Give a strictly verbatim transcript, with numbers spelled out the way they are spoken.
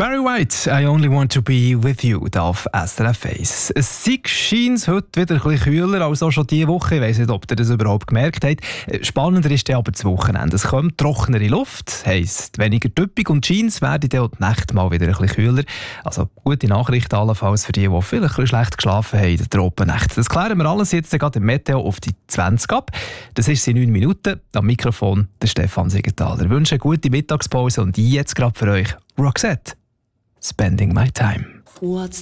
Barry White, I only want to be with you, da auf S R F eins. Es scheint heute wieder ein bisschen kühler als auch schon diese Woche. Ich weiss nicht, ob ihr das überhaupt gemerkt habt. Spannender ist dann aber das Wochenende. Es kommt trockenere Luft, heisst weniger Tüppig und Jeans werden dann auch die Nacht mal wieder ein bisschen kühler. Also gute Nachricht allenfalls für die, die vielleicht ein bisschen schlecht geschlafen haben in der Tropennacht. Das klären wir alles jetzt gerade im Meteo auf die zwanzig ab. Das ist in neun Minuten. Am Mikrofon der Stefan Siegenthaler. Ich wünsche eine gute Mittagspause und jetzt gerade für euch Roxette. Spending my time. What's